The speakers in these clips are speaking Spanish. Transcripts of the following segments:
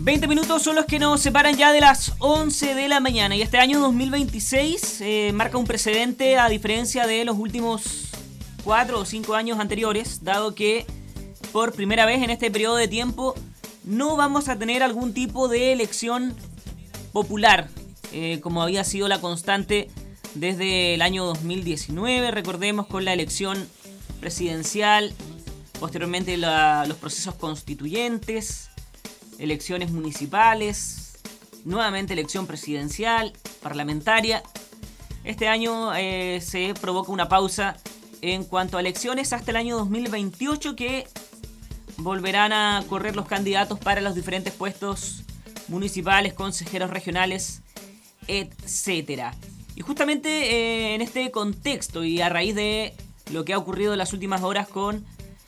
20 minutos son los que nos separan ya de las 11 de la mañana. Y este año 2026 marca un precedente a diferencia de los últimos 4 o 5 años anteriores, dado que por primera vez en este periodo de tiempo no vamos a tener algún tipo de elección popular, como había sido la constante desde el año 2019, recordemos, con la elección presidencial, posteriormente los procesos constituyentes, elecciones municipales, nuevamente elección presidencial, parlamentaria. Este año se provoca una pausa en cuanto a elecciones hasta el año 2028, que volverán a correr los candidatos para los diferentes puestos municipales, consejeros regionales, etcétera. Y justamente en este contexto y a raíz de lo que ha ocurrido en las últimas horas con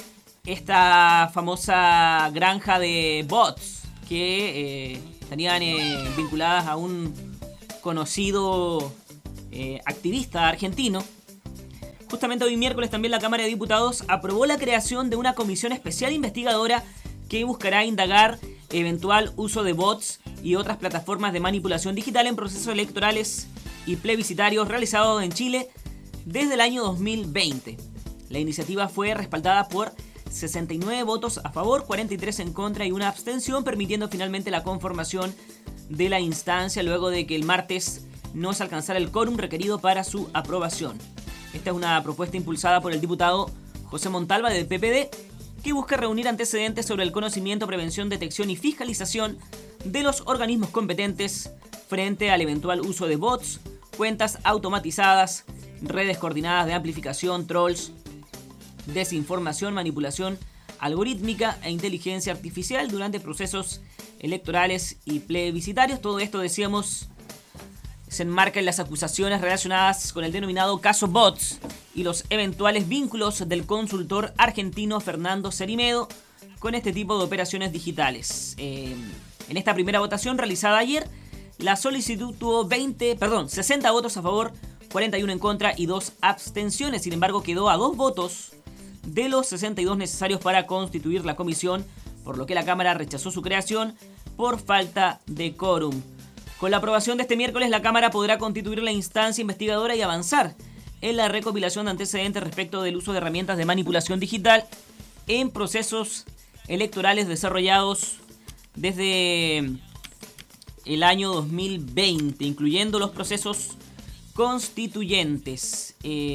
esta famosa granja de bots que estarían vinculadas a un conocido activista argentino, justamente hoy miércoles también la Cámara de Diputados aprobó la creación de una comisión especial investigadora que buscará indagar eventual uso de bots y otras plataformas de manipulación digital en procesos electorales y plebiscitarios realizados en Chile desde el año 2020. La iniciativa fue respaldada por 69 votos a favor, 43 en contra y una abstención, permitiendo finalmente la conformación de la instancia luego de que el martes no se alcanzara el quórum requerido para su aprobación. Esta es una propuesta impulsada por el diputado José Montalva del PPD, que busca reunir antecedentes sobre el conocimiento, prevención, detección y fiscalización de los organismos competentes frente al eventual uso de bots, cuentas automatizadas, redes coordinadas de amplificación, trolls, desinformación, manipulación algorítmica e inteligencia artificial durante procesos electorales y plebiscitarios. Todo esto, decíamos, se enmarca en las acusaciones relacionadas con el denominado caso Bots y los eventuales vínculos del consultor argentino Fernando Cerimedo con este tipo de operaciones digitales. En esta primera votación realizada ayer, la solicitud tuvo 60 votos a favor, 41 en contra y 2 abstenciones. Sin embargo, quedó a 2 votos de los 62 necesarios para constituir la comisión, por lo que la Cámara rechazó su creación por falta de quórum. Con la aprobación de este miércoles, la Cámara podrá constituir la instancia investigadora y avanzar en la recopilación de antecedentes respecto del uso de herramientas de manipulación digital en procesos electorales desarrollados desde el año 2020, incluyendo los procesos constituyentes.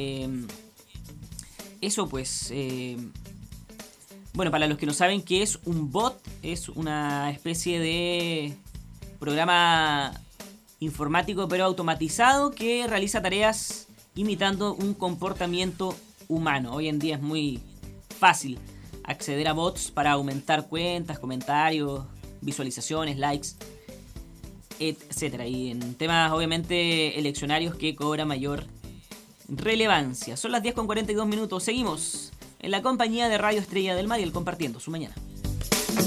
Eso pues, bueno, para los que no saben qué es un bot, es una especie de programa informático pero automatizado que realiza tareas imitando un comportamiento humano. Hoy en día es muy fácil acceder a bots para aumentar cuentas, comentarios, visualizaciones, likes, etcétera. Y en temas obviamente eleccionarios que cobra mayor relevancia. Son las 10:42 minutos. Seguimos en la compañía de Radio Estrella del Mar y el Compartiendo su Mañana.